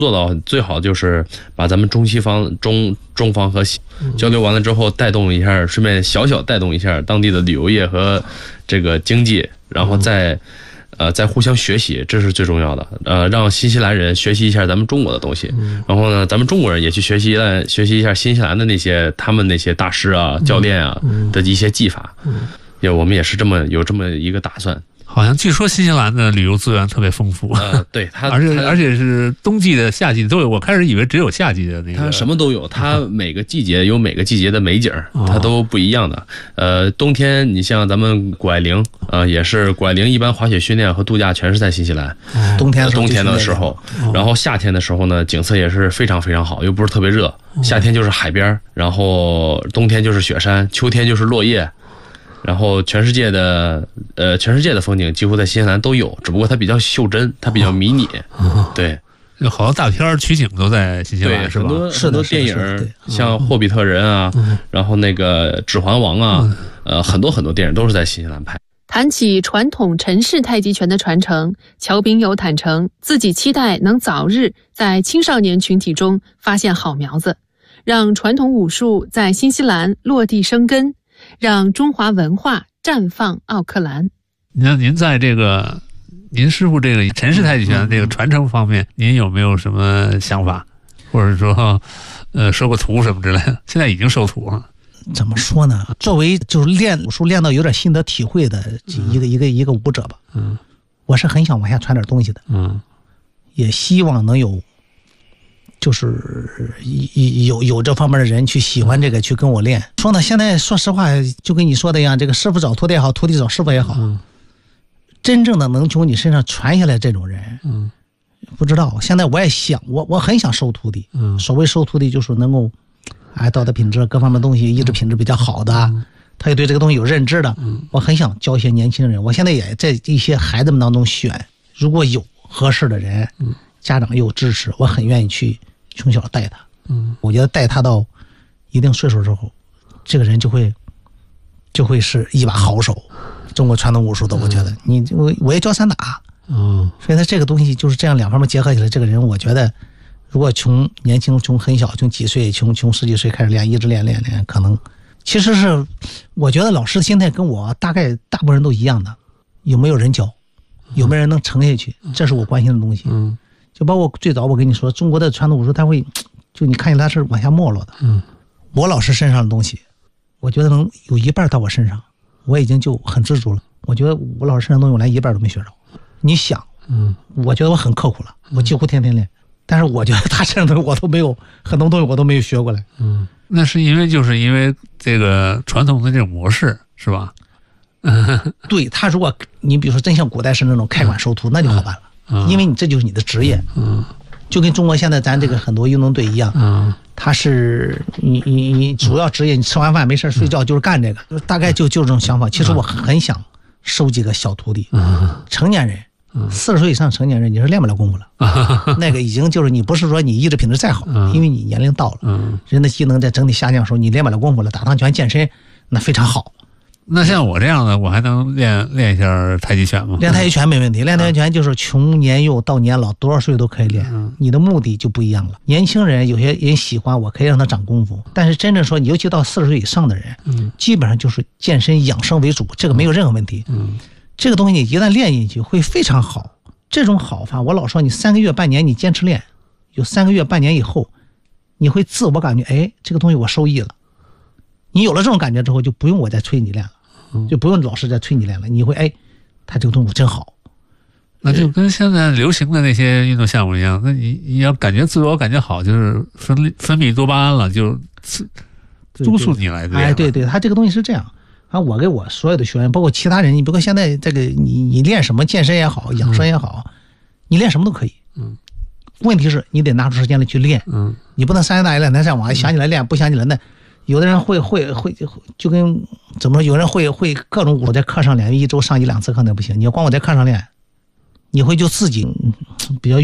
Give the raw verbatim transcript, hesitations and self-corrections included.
做到最好就是把咱们中西方中中方和西交流完了之后，带动一下，顺便小小带动一下当地的旅游业和这个经济，然后再呃再互相学习，这是最重要的。呃，让新西兰人学习一下咱们中国的东西，然后呢，咱们中国人也去学习学习一下新西兰的那些他们那些大师啊、教练啊的一些技法。也我们也是这么有这么一个打算。 好像据说新西兰的旅游资源特别丰富， 呃，对它， 而且而且是冬季的、夏季的都有。我开始以为只有夏季的那个， 它什么都有，它每个季节有每个季节的美景，它都不一样的。呃，冬天你像咱们谷爱凌，呃，也是谷爱凌一般滑雪训练和度假全是在新西兰。 冬天冬天的时候，然后夏天的时候呢，景色也是非常非常好，又不是特别热。夏天就是海边，然后冬天就是雪山，秋天就是落叶。然后全世界的呃全世界的风景几乎在新西兰都有，只不过它比较袖珍，它比较迷你。对， 有好多大片取景都在新西兰，是吧？ 很多是很多电影，像《霍比特人》啊，然后那个《指环王》啊，呃，很多很多电影都是在新西兰拍。 谈起传统陈氏太极拳的传承，乔秉友坦诚自己期待能早日在青少年群体中发现好苗子，让传统武术在新西兰落地生根，让中华文化绽放奥克兰。 那您在这个您师傅这个陈氏太极拳这个传承方面，您有没有什么想法，或者说呃收个徒什么之类的？现在已经收徒了。 怎么说呢？作为就是练武术练到有点心得体会的一个、嗯、一个一个武者吧，嗯，我是很想往下传点东西的，嗯，也希望能有。就是有有这方面的人去喜欢这个，去跟我练。说呢，现在说实话，就跟你说的一样，这个师傅找徒弟也好，徒弟找师傅也好，嗯、真正的能从你身上传下来这种人，嗯，不知道。现在我也想，我我很想收徒弟。嗯，所谓收徒弟，就是能够，哎，道德品质各方面东西，意志品质比较好的，嗯、他也对这个东西有认知的。嗯，我很想教一些年轻人。我现在也在一些孩子们当中选，如果有合适的人，嗯、家长又支持，我很愿意去。从小带他，嗯，我觉得带他到一定岁数之后，这个人就会就会是一把好手。中国传统武术的，我觉得、嗯、你我我也教散打，嗯，所以他这个东西就是这样两方面结合起来，这个人我觉得，如果从年轻从很小从几岁从从十几岁开始练，一直练练练，可能其实是我觉得老师的心态跟我大概大部分人都一样的，有没有人教，有没有人能撑下去，这是我关心的东西，嗯。就包括最早我跟你说，中国的传统武术，它会，就你看见它是往下没落的。嗯，我老师身上的东西，我觉得能有一半到我身上，我已经就很知足了。我觉得我老师身上东西我连一半都没学着。你想，嗯，我觉得我很刻苦了，我几乎天天练，但是我觉得他身上的东西我都没有，很多东西我都没有学过来。 嗯，那是因为就是因为这个传统的这种模式，是吧？ 对，他如果你比如说真像古代是那种开馆收徒，那就好办了。因为你这就是你的职业，嗯，就跟中国现在咱这个很多运动队一样，嗯，他是你你你主要职业，你吃完饭没事睡觉就是干这个，嗯、大概就就这种想法。其实我很想收几个小徒弟，嗯、成年人，四十岁以上成年人你是练不了功夫了，嗯、那个已经就是你不是说你意志品质再好，嗯、因为你年龄到了，嗯、人的机能在整体下降的时候，你练不了功夫了，打趟拳健身那非常好。 那像我这样的，我还能练练一下太极拳吗？ 练太极拳没问题，练太极拳就是从年幼到年老，多少岁都可以练。嗯、你的目的就不一样了。年轻人有些人喜欢，我可以让他长功夫，但是真正说，尤其到四十岁以上的人，嗯，基本上就是健身养生为主，这个没有任何问题。嗯，这个东西你一旦练进去会非常好。这种好法，我老说你三个月半年你坚持练，有三个月半年以后，你会自我感觉，哎，这个东西我受益了。你有了这种感觉之后，就不用我再催你练了。就不用老师再催你练了，你会哎，他这个动作真好。 那就跟现在流行的那些运动项目一样，那你你要感觉自我感觉好，就是分分泌多巴胺了，就督促你来练。 哎，对对，他这个东西是这样啊。我给我所有的学员，包括其他人，你包括现在这个你你练什么健身也好，养生也好，嗯、你练什么都可以。嗯。问题是你得拿出时间来去练。嗯。你不能三天打鱼两天上网，想起来练，不想起来那。有的人会会会就跟怎么说？有人会会各种我在课上练，一周上一两次课那不行。你要光我在课上练，你会就自己比较。